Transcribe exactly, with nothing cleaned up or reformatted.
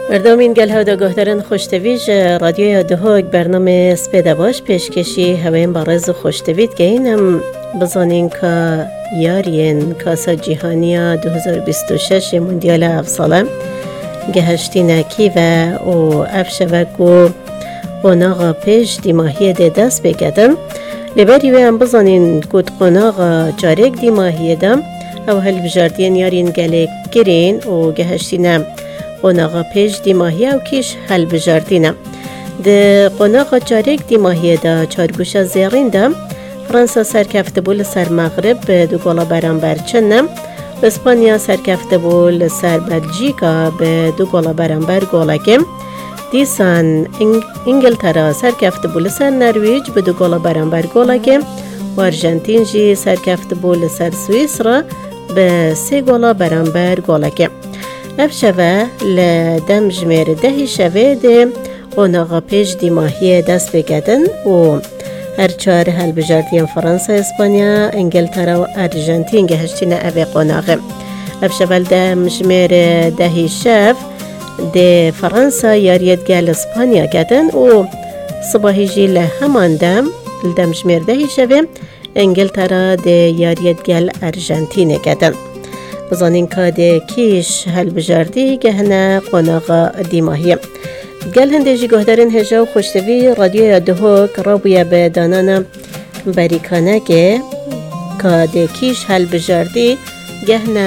مردمین گل ها دا گهدارن خوشتویج رادیوی دهوگ برنامه سپیده باش پیشکشی هواین بارز و خوشتوید که اینم بزانین که یارین کاسا جیهانیا دو هزار و بیست و شش موندیال افساله گهشتی نکی و او افشوک و قناغا پیش دیماهی ده دست بگدم لبری و هم بزانین کود قناغا جارک دیماهی دم او هل بجاردین یارین گلک گرین و گهشتی نم قناغا پیش دیماهی او کیش هل بجاردینم ده قناغا جارک دیماهی دا چارگوشا زیرین دم فرانسا سرکفته بول سر مغرب دو گولا برانبر چنم اسپانیا سرکفته بول سر بلژیکا به دو گولا برانبر گولکم دیسان انگلترا سرکفته بول سر نرویج به دو گولا برانبر گولکم و ارژانتین جی سرکفته بول سر سوئیس را به سه گولا برانبر گولکم اف شوه لدم جمیر دهی شوه ده قناغا پیش دیماهی دست بگدن و هر چهار هل بجاردین فرانسا، اسپانیا، انگلترا و ارژانتین گهشتین اوی قناغه اف شوه لدم جمیر دهی شف ده فرانسا یاریت گل اسپانیا گدن و صباحی جی لهمان دم لدم جمیر دهی شوه انگلترا ده یاریت گل ارژانتین گدن بزانین که ده کیش هل بجاردی گهنه قناغا دیماهیه گل هنده جی گهدارن هجا و خوشتوی رادیو دهوک رابویا به دانانا بریکانه که که ده کیش هل بجاردی گهنه